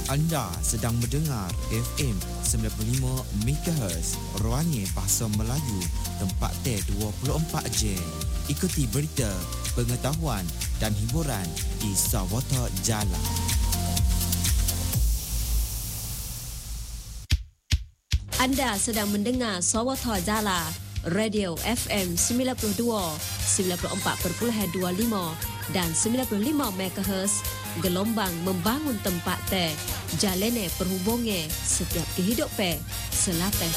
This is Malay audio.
Anda sedang mendengar FM 95 MHz Ruangnya Bahasa Melayu, tempat T24 Jen. Ikuti berita, pengetahuan dan hiburan di Sawata Jala. Anda sedang mendengar Sawata Jala, Radio FM 92, 94.25 dan 95 MHz, gelombang membangun tempat teh, jalane perhubungan setiap kehidupan, selapas